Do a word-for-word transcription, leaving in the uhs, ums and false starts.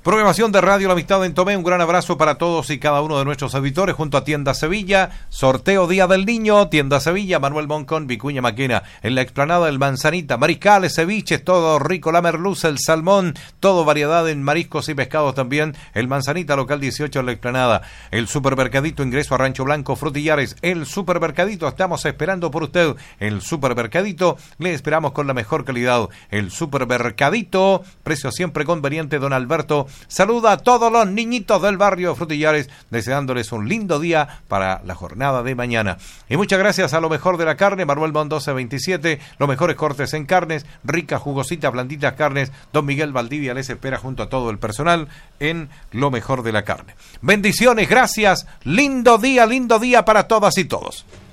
Programación de Radio La Amistad en Tomé, un gran abrazo para todos y cada uno de nuestros auditores junto a Tienda Sevilla, sorteo Día del Niño, Tienda Sevilla, Manuel Moncón, Vicuña Maquena, en la explanada del Manzanita, mariscales, ceviches, todo rico, la merluza, el salmón, todo variedad en mariscos y pescados también, el Manzanita, local dieciocho en la explanada, el supermercadito, ingreso a Rancho Blanco, Frutillares, el supermercadito, estamos esperando por usted, el supermercadito, le esperamos con la mejor calidad, el supermercadito, precio siempre conveniente, don Alberto. Saluda a todos los niñitos del barrio de Frutillares, deseándoles un lindo día para la jornada de mañana. Y muchas gracias a Lo Mejor de la Carne, Manuel Mon doce veintisiete, los mejores cortes en carnes, ricas, jugositas, blanditas carnes. Don Miguel Valdivia les espera junto a todo el personal en Lo Mejor de la Carne. Bendiciones, gracias, lindo día, lindo día para todas y todos.